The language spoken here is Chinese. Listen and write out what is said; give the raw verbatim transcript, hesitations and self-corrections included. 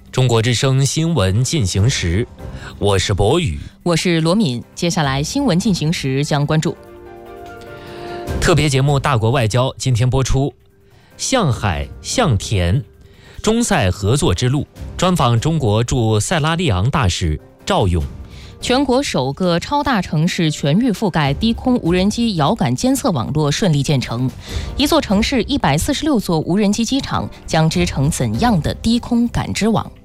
中国之声新闻进行时，我是博宇， 我是罗敏。接下来新闻进行时将关注特别节目《大国外交》，今天播出向海向田中塞合作之路，专访中国驻塞拉利昂大使赵勇。 全国首个超大城市全域覆盖低空无人机遥感监测网络顺利建成，一座城市一百四十六座无人机机场将织成怎样的低空感知网？